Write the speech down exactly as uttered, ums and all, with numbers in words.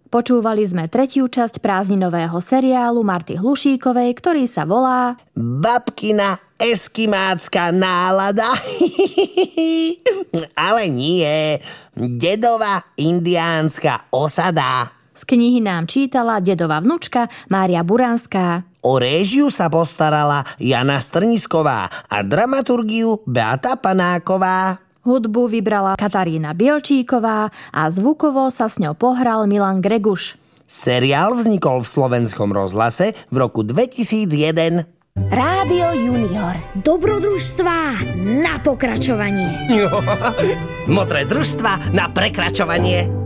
Počúvali sme tretiu časť prázdninového seriálu Marty Hlušíkovej, ktorý sa volá Babkina eskimácka nálada. Ale nie, dedová indiánska osada. Z knihy nám čítala dedová vnučka Mária Buránska. O réžiu sa postarala Jana Strnisková a dramaturgiu Beata Panáková. Hudbu vybrala Katarína Bielčíková a zvukovo sa s ňou pohral Milan Greguš. Seriál vznikol v Slovenskom rozhlase v roku dvetisícjeden. Rádio Junior. Dobrodružstvá na pokračovanie. Modré družstva na prekračovanie.